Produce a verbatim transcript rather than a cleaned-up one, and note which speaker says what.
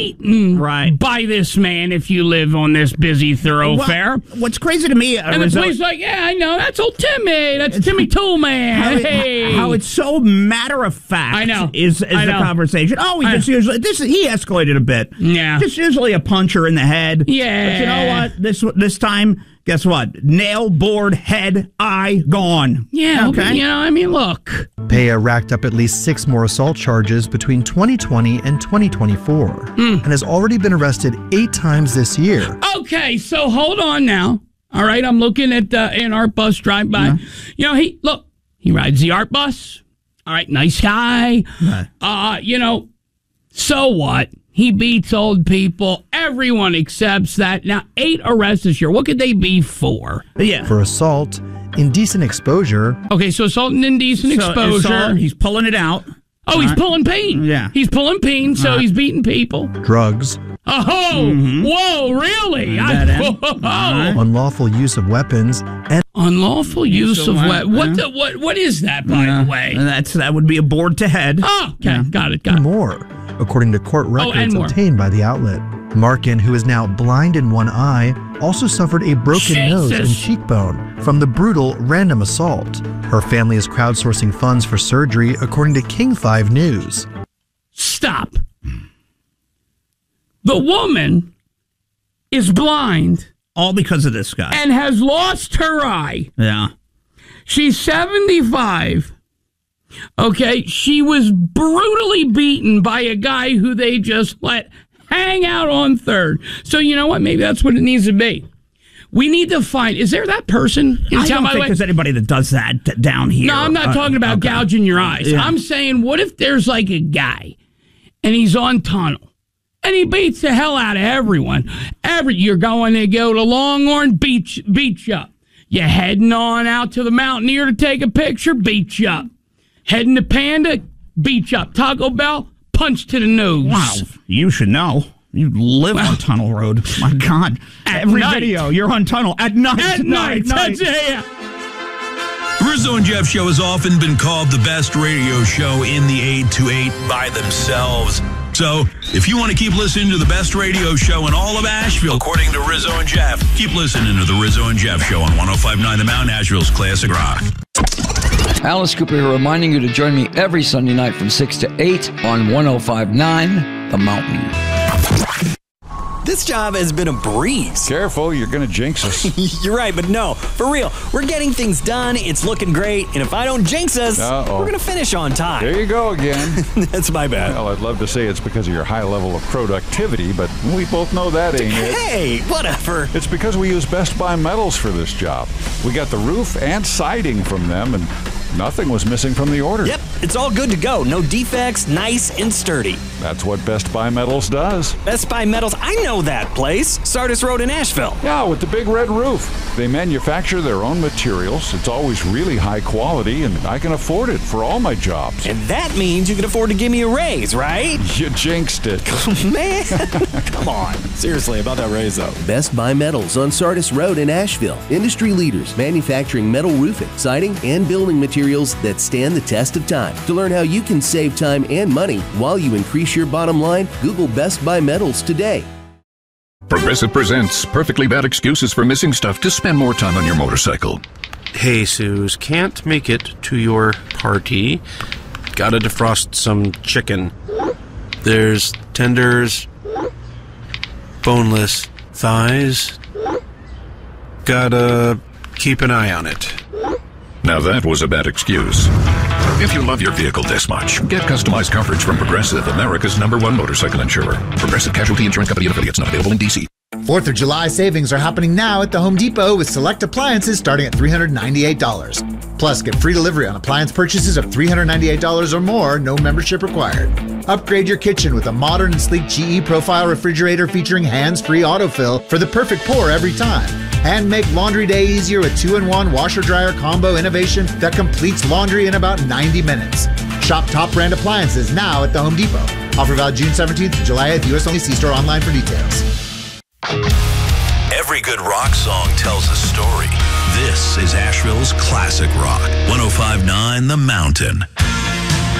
Speaker 1: beaten
Speaker 2: right.
Speaker 1: by this man if you live on this busy thoroughfare.
Speaker 2: Well, what's crazy to me... Uh,
Speaker 1: and the
Speaker 2: Rizzo,
Speaker 1: police like, yeah, I know, that's old Timmy. That's Timmy Toolman.
Speaker 2: How,
Speaker 1: hey.
Speaker 2: how it's so matter-of-fact
Speaker 1: I know.
Speaker 2: is, is
Speaker 1: I
Speaker 2: the
Speaker 1: know.
Speaker 2: conversation. Oh, he
Speaker 1: I
Speaker 2: just
Speaker 1: know.
Speaker 2: usually... This, he escalated a bit.
Speaker 1: Yeah.
Speaker 2: Just usually a puncher in the head.
Speaker 1: Yeah.
Speaker 2: But you know what? This, this time... Guess what? Nail, board, head, eye, gone.
Speaker 1: Yeah,
Speaker 2: okay.
Speaker 1: You know, I mean, look.
Speaker 3: Peja racked up at least six more assault charges between twenty twenty and twenty twenty-four
Speaker 1: Mm.
Speaker 3: and has already been arrested eight times this year.
Speaker 1: Okay, so hold on now. All right, I'm looking at uh, an art bus drive by.
Speaker 2: Yeah.
Speaker 1: You know, he look, he rides the art bus. All right, nice guy.
Speaker 2: Right.
Speaker 1: Uh, you know, so what? He beats old people. Everyone accepts that. Now, eight arrests this year. What could they be for?
Speaker 2: Yeah.
Speaker 3: For assault, indecent exposure,
Speaker 1: Okay, so assault and indecent
Speaker 2: So,
Speaker 1: exposure.
Speaker 2: assault, he's pulling it out.
Speaker 1: oh, he's
Speaker 2: All right.
Speaker 1: pulling peen.
Speaker 2: Yeah.
Speaker 1: He's pulling peen, so
Speaker 2: All right.
Speaker 1: he's beating people.
Speaker 3: drugs,
Speaker 1: Oh, whoa, really? I,
Speaker 2: That end.
Speaker 1: whoa.
Speaker 2: All right.
Speaker 3: unlawful use of weapons, and
Speaker 1: Unlawful use
Speaker 2: Use
Speaker 1: of
Speaker 2: of
Speaker 1: what?
Speaker 2: what?
Speaker 1: What,
Speaker 2: Yeah.
Speaker 1: the, what? What is that, by
Speaker 2: Yeah.
Speaker 1: the way?
Speaker 2: That's, that would be a board to head.
Speaker 1: Oh, okay,
Speaker 2: Yeah.
Speaker 1: got it, got it.
Speaker 3: more, according to court
Speaker 1: and
Speaker 3: records
Speaker 1: more.
Speaker 3: obtained by the outlet. Markin, who is now blind in one eye, also suffered a broken nose and
Speaker 1: Jesus.
Speaker 3: cheekbone from the brutal random assault. Her family is crowdsourcing funds for surgery, according to King five News.
Speaker 1: Stop. The woman is blind
Speaker 2: All because of this guy.
Speaker 1: and has lost her eye.
Speaker 2: Yeah.
Speaker 1: She's seventy-five. Okay, she was brutally beaten by a guy who they just let hang out on third. So you know what? Maybe that's what it needs to be. We need to find, is there that person in
Speaker 2: I
Speaker 1: town,
Speaker 2: don't
Speaker 1: by the
Speaker 2: think
Speaker 1: way?
Speaker 2: there's anybody that does that d- down here.
Speaker 1: No, I'm not
Speaker 2: Uh,
Speaker 1: talking about
Speaker 2: okay.
Speaker 1: gouging your eyes.
Speaker 2: Yeah.
Speaker 1: I'm saying, what if there's like a guy and he's on tunnel and he beats the hell out of everyone? Every you're going to go to Longhorn Beach, beat you up. You're heading on out to the Mountaineer to take a picture, beat you up. Heading to Panda, beat you up. Taco Bell, punch to the nose.
Speaker 2: Wow. You should know. You live on Tunnel Road. My God.
Speaker 1: At
Speaker 2: Every
Speaker 1: night.
Speaker 2: video, you're on Tunnel. At night.
Speaker 1: At night,
Speaker 2: night.
Speaker 1: that's it.
Speaker 4: Rizzo and Jeff Show has often been called the best radio show in the eight to eight by themselves. So, if you want to keep listening to the best radio show in all of Asheville, according to Rizzo and Jeff, keep listening to the Rizzo and Jeff Show on one oh five point nine The Mountain, Asheville's Classic Rock.
Speaker 5: Alice Cooper here, reminding you to join me every Sunday night from six to eight on one oh five point nine The Mountain.
Speaker 6: This job has been a breeze.
Speaker 7: Careful, you're going to jinx us.
Speaker 6: You're right, but no, for real. We're getting things done. It's looking great. And if I don't jinx us,
Speaker 7: Uh-oh.
Speaker 6: we're going to finish on time.
Speaker 7: There you go again.
Speaker 6: That's my bad.
Speaker 7: Well, I'd love to say it's because of your high level of productivity, but we both know that ain't it.
Speaker 6: Hey, whatever.
Speaker 7: It's because we use Best Buy metals for this job. We got the roof and siding from them, and nothing was missing from the order.
Speaker 6: Yep, it's all good to go. No defects, nice and sturdy.
Speaker 7: That's what Best Buy Metals does.
Speaker 6: Best Buy Metals, I know that place. Sardis Road in Asheville.
Speaker 7: Yeah, with the big red roof. They manufacture their own materials. It's always really high quality, and I can afford it for all my jobs.
Speaker 6: And that means you can afford to give me a raise, right?
Speaker 7: You jinxed it.
Speaker 6: Man, come on. Seriously, about that raise, though.
Speaker 8: Best Buy Metals on Sardis Road in Asheville. Industry leaders manufacturing metal roofing, siding, and building materials that stand the test of time. To learn how you can save time and money while you increase your bottom line, Google Best Buy Metals today.
Speaker 9: Progressive presents perfectly bad excuses for missing stuff to spend more time on your motorcycle.
Speaker 10: Hey, Suze, can't make it to your party. Gotta defrost some chicken. There's tenders, boneless thighs. Gotta keep an eye on it.
Speaker 9: Now that was a bad excuse. If you love your vehicle this much, get customized coverage from Progressive, America's number one motorcycle insurer. Progressive Casualty Insurance Company and affiliates, not available in D C.
Speaker 11: fourth of July savings are happening now at the Home Depot with select appliances starting at three hundred ninety-eight dollars. Plus, get free delivery on appliance purchases of three hundred ninety-eight dollars or more, no membership required. Upgrade your kitchen with a modern and sleek G E Profile refrigerator featuring hands-free autofill for the perfect pour every time. And make laundry day easier with two in one washer-dryer combo innovation that completes laundry in about ninety minutes. Shop top brand appliances now at the Home Depot. Offer valid June seventeenth to July eighth. U S only. See store online for details.
Speaker 4: Every good rock song tells a story. This is Asheville's Classic Rock, one oh five point nine The Mountain.